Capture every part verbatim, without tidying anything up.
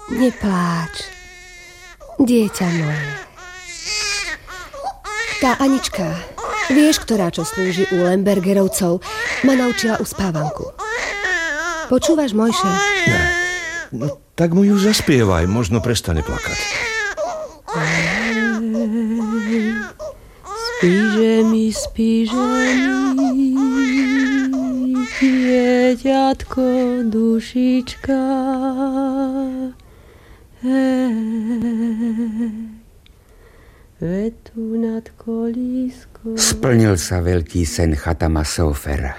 Nepláč, dieťa moje. Tá Anička, vieš, ktorá čo slúži u Lembergerovcov, ma naučila uspávanku. Počúvaš, Mojše? Ne. No, tak mu ju zaspievaj, možno prestane plakať. Spíže mi, spíže mi, dieťatko, dušička. Vetu nad kolískou. Splnil sa veľký sen Chatama Sofera.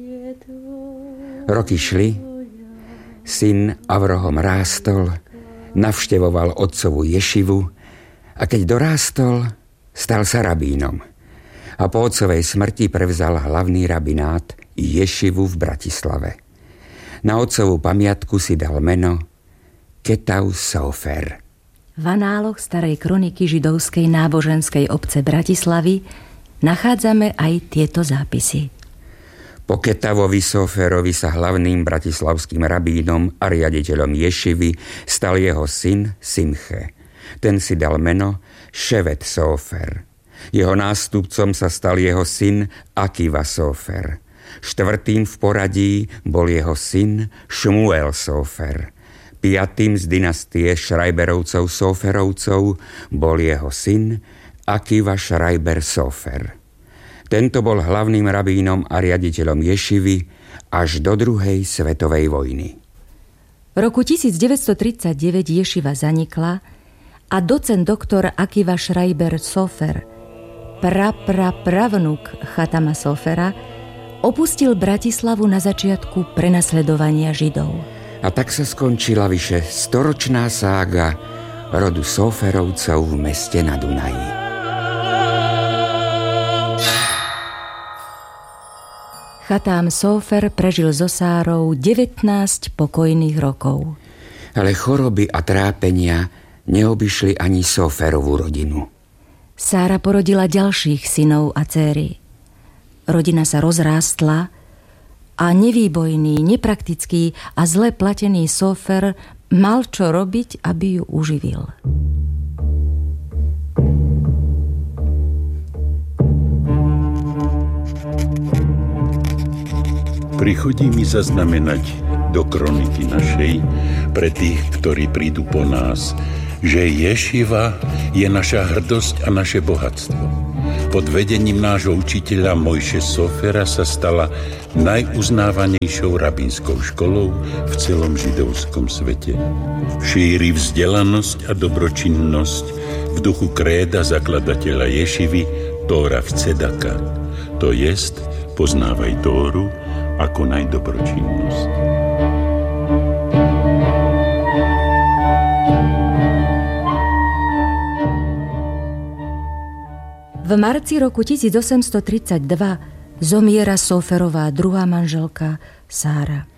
Roky šli, syn Avrohom rástol, navštevoval otcovu ješivu a keď dorástol, stal sa rabínom. A po otcovej smrti prevzal hlavný rabinát ješivu v Bratislave. Na otcovú pamiatku si dal meno Ketau Sofer. V análoch starej kroniky židovskej náboženskej obce Bratislavy nachádzame aj tieto zápisy. Po Ketavovi Soferovi sa hlavným bratislavským rabínom a riaditeľom ješivy stal jeho syn Simche. Ten si dal meno Ševet Sofer. Jeho nástupcom sa stal jeho syn Akiva Sofer. Štvrtým v poradí bol jeho syn Šmuel Sofer. Piatým z dynastie Šrajberovcov Soferovcov bol jeho syn Akiva Šrajber Sofer. Tento bol hlavným rabínom a riaditeľom ješivy až do druhej svetovej vojny. V roku devätnásťtridsaťdeväť ješiva zanikla a docent doktor Akiva Šrajber Sofer, pra pra pravnuk Chatama Sofera, opustil Bratislavu na začiatku prenasledovania Židov. A tak sa skončila vyše storočná sága rodu Soferovcov v meste na Dunaji. Chatam Sofer prežil so Sárou devätnásť pokojných rokov. Ale choroby a trápenia neobyšli ani Soferovú rodinu. Sára porodila ďalších synov a dcéry. Rodina sa rozrástla a nevýbojný, nepraktický a zle platený Sofer mal čo robiť, aby ju uživil. Prichodí mi zaznamenať do kroniky našej pre tých, ktorí prídu po nás, že ješiva je naša hrdosť a naše bohatstvo. Pod vedením nášho učiteľa Mojše Sofera sa stala najuznávanejšou rabínskou školou v celom židovskom svete. Šíri vzdelanosť a dobročinnosť v duchu kréda zakladateľa ješivy Tóra v Cedaka. To jest, poznávaj Tóru ako najdobročinnosť. V marci roku tisícosemstotridsaťdva zomiera Soferová druhá manželka Sára.